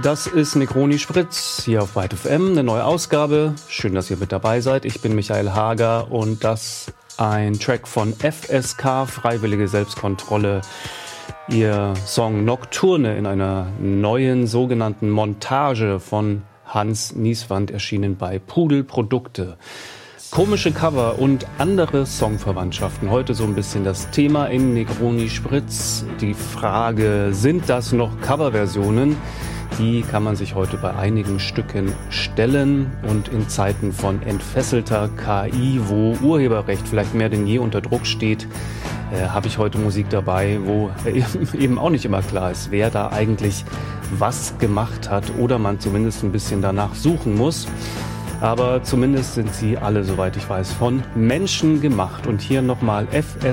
Das ist Negroni Spritz hier auf White FM, eine neue Ausgabe. Schön, dass ihr mit dabei seid. Ich bin Michael Hager und das ein Track von FSK, Freiwillige Selbstkontrolle. Ihr Song Nocturne in einer neuen sogenannten Montage von Hans Nieswand, erschienen bei Pudel Produkte. Komische Cover und andere Songverwandtschaften. Heute so ein bisschen das Thema in Negroni Spritz. Die Frage, sind das noch Coverversionen? Die kann man sich heute bei einigen Stücken stellen. Und in Zeiten von entfesselter KI, wo Urheberrecht vielleicht mehr denn je unter Druck steht, habe ich heute Musik dabei, wo eben auch nicht immer klar ist, wer da eigentlich was gemacht hat oder man zumindest ein bisschen danach suchen muss. Aber zumindest sind sie alle, soweit ich weiß, von Menschen gemacht. Und hier nochmal FSK